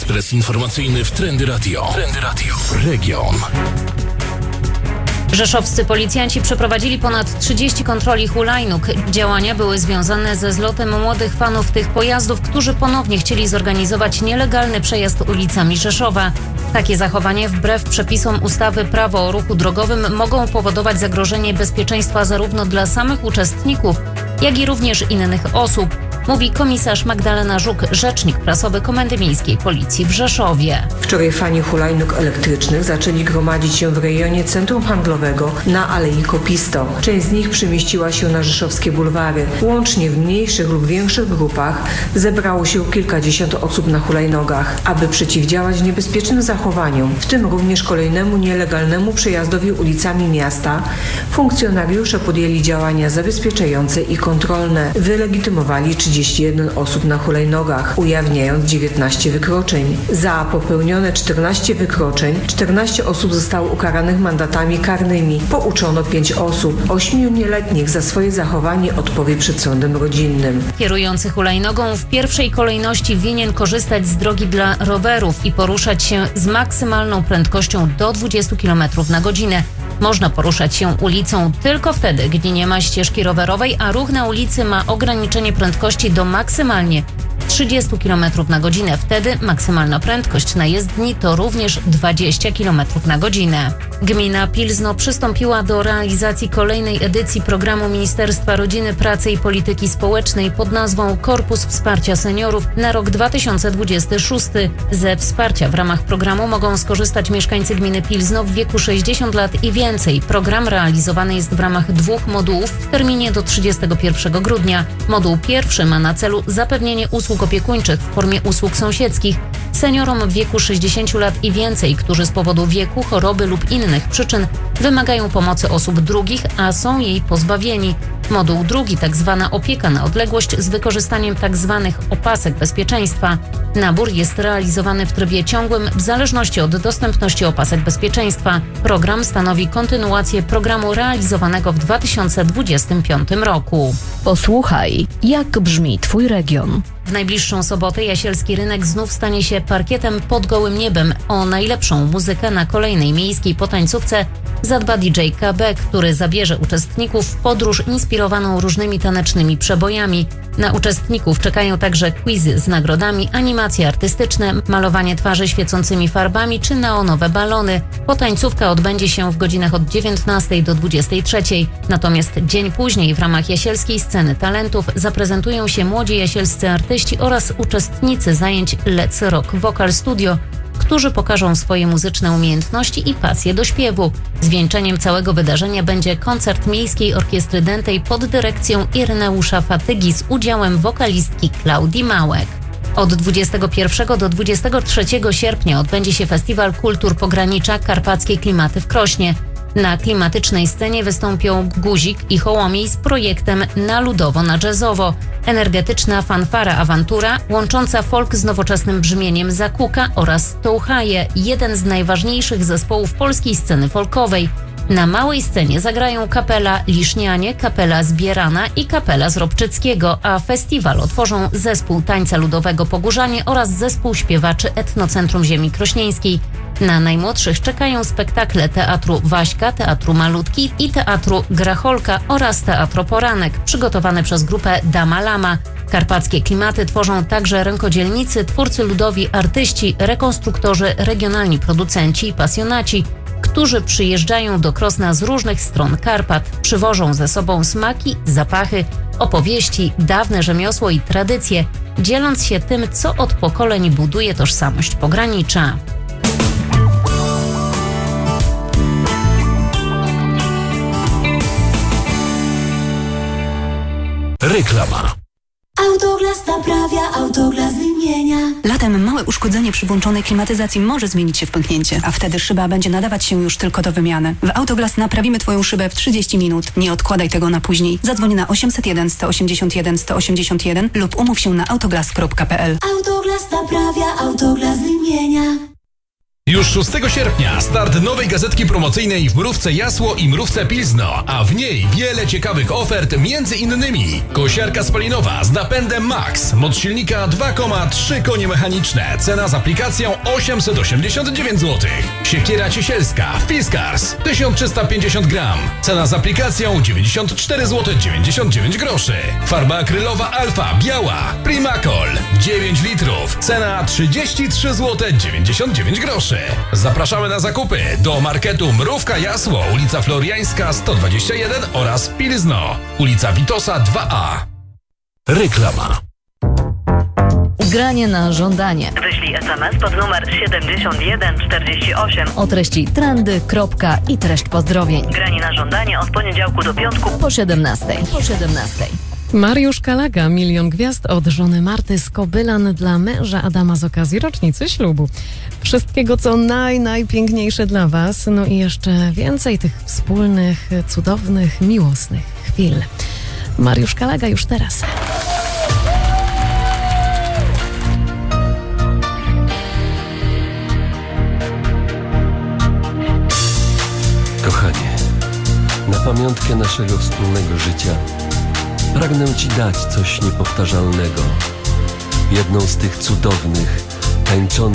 Ekspres informacyjny w Trendy Radio. Trendy Radio. Region. Rzeszowscy policjanci przeprowadzili ponad 30 kontroli hulajnóg. Działania były związane ze zlotem młodych fanów tych pojazdów, którzy ponownie chcieli zorganizować nielegalny przejazd ulicami Rzeszowa. Takie zachowanie wbrew przepisom ustawy Prawo o ruchu drogowym mogą powodować zagrożenie bezpieczeństwa zarówno dla samych uczestników, jak i również innych osób, mówi komisarz Magdalena Żuk, rzecznik prasowy Komendy Miejskiej Policji w Rzeszowie. Wczoraj fani hulajnóg elektrycznych zaczęli gromadzić się w rejonie centrum handlowego na Alei Kopisto. Część z nich przemieściła się na rzeszowskie bulwary. Łącznie w mniejszych lub większych grupach zebrało się kilkadziesiąt osób na hulajnogach, aby przeciwdziałać niebezpiecznym zachowaniom, w tym również kolejnemu nielegalnemu przejazdowi ulicami miasta. Funkcjonariusze podjęli działania zabezpieczające i kontrolne. Wylegitymowali 31 osób na hulajnogach, ujawniając 19 wykroczeń. Za popełnione 14 wykroczeń 14 osób zostało ukaranych mandatami karnymi. Pouczono 5 osób. 8 nieletnich za swoje zachowanie odpowie przed sądem rodzinnym. Kierujący hulajnogą w pierwszej kolejności winien korzystać z drogi dla rowerów i poruszać się z maksymalną prędkością do 20 km na godzinę. Można poruszać się ulicą tylko wtedy, gdy nie ma ścieżki rowerowej, a ruch na ulicy ma ograniczenie prędkości do maksymalnie 30 km na godzinę. Wtedy maksymalna prędkość na jezdni to również 20 km na godzinę. Gmina Pilzno przystąpiła do realizacji kolejnej edycji programu Ministerstwa Rodziny, Pracy i Polityki Społecznej pod nazwą Korpus Wsparcia Seniorów na rok 2026. Ze wsparcia w ramach programu mogą skorzystać mieszkańcy gminy Pilzno w wieku 60 lat i więcej. Program realizowany jest w ramach 2 modułów w terminie do 31 grudnia. Moduł pierwszy ma na celu zapewnienie usług opiekuńczych w formie usług sąsiedzkich seniorom w wieku 60 lat i więcej, którzy z powodu wieku, choroby lub innych przyczyn wymagają pomocy osób drugich, a są jej pozbawieni. Moduł drugi, tzw. opieka na odległość z wykorzystaniem tzw. opasek bezpieczeństwa. Nabór jest realizowany w trybie ciągłym w zależności od dostępności opasek bezpieczeństwa. Program stanowi kontynuację programu realizowanego w 2025 roku. Posłuchaj, jak brzmi Twój region. W najbliższą sobotę Jasielski Rynek znów stanie się parkietem pod gołym niebem. O najlepszą muzykę na kolejnej miejskiej potańcówce zadba DJ KB, który zabierze uczestników w podróż inspirowaną różnymi tanecznymi przebojami. Na uczestników czekają także quizy z nagrodami, animacje artystyczne, malowanie twarzy świecącymi farbami czy neonowe balony. Potańcówka odbędzie się w godzinach od 19 do 23. Natomiast dzień później w ramach Jasielskiej Sceny Talentów zaprezentują się młodzi jasielscy artyści oraz uczestnicy zajęć Let's Rock Vocal Studio, którzy pokażą swoje muzyczne umiejętności i pasję do śpiewu. Zwieńczeniem całego wydarzenia będzie koncert Miejskiej Orkiestry Dętej pod dyrekcją Ireneusza Fatygi z udziałem wokalistki Klaudii Małek. Od 21 do 23 sierpnia odbędzie się Festiwal Kultur Pogranicza Karpackie Klimaty w Krośnie. Na klimatycznej scenie wystąpią Guzik i Hołomij z projektem Na ludowo, na jazzowo. Energetyczna fanfara Awantura, łącząca folk z nowoczesnym brzmieniem Zakuka oraz Touhaje, jeden z najważniejszych zespołów polskiej sceny folkowej. Na małej scenie zagrają kapela Lisznianie, kapela Zbierana i kapela z Robczyckiego, a festiwal otworzą zespół tańca ludowego Pogórzanie oraz zespół śpiewaczy Etnocentrum Ziemi Krośnieńskiej. Na najmłodszych czekają spektakle Teatru Waśka, Teatru Malutki i Teatru Gracholka oraz Teatro Poranek, przygotowane przez grupę Dama Lama. Karpackie klimaty tworzą także rękodzielnicy, twórcy ludowi, artyści, rekonstruktorzy, regionalni producenci i pasjonaci, którzy przyjeżdżają do Krosna z różnych stron Karpat, przywożą ze sobą smaki, zapachy, opowieści, dawne rzemiosło i tradycje, dzieląc się tym, co od pokoleń buduje tożsamość pogranicza. Reklama. Autoglas naprawia, Autoglas wymienia. Latem małe uszkodzenie przy włączonej klimatyzacji może zmienić się w pęknięcie, a wtedy szyba będzie nadawać się już tylko do wymiany. W Autoglas naprawimy Twoją szybę w 30 minut. Nie odkładaj tego na później. Zadzwoń na 801 181 181 lub umów się na autoglas.pl. Autoglas naprawia, Autoglas wymienia. Już 6 sierpnia start nowej gazetki promocyjnej w Mrówce Jasło i Mrówce Pilzno, a w niej wiele ciekawych ofert, między innymi kosiarka spalinowa z napędem Max, moc silnika 2,3 konie mechaniczne, cena z aplikacją 889 zł. Siekiera ciesielska Fiskars 1350 gram, cena z aplikacją 94 zł 99 groszy. Farba akrylowa Alfa biała Primacol 9 litrów, cena 33 zł 99 groszy. Zapraszamy na zakupy do marketu Mrówka Jasło, ulica Floriańska 121 oraz Pilzno, ulica Witosa 2A. Reklama. Granie na żądanie. Wyślij SMS pod numer 7148 O treści trendy, kropka i treść pozdrowień. Granie na żądanie od poniedziałku do piątku Po 17. Mariusz Kalaga, 1 000 000 gwiazd od żony Marty z Kobylan dla męża Adama z okazji rocznicy ślubu. Wszystkiego, co najpiękniejsze dla Was, no i jeszcze więcej tych wspólnych, cudownych, miłosnych chwil. Mariusz Kalaga już teraz. Kochanie, na pamiątkę naszego wspólnego życia pragnę Ci dać coś niepowtarzalnego. Jedną z tych cudownych, tańczących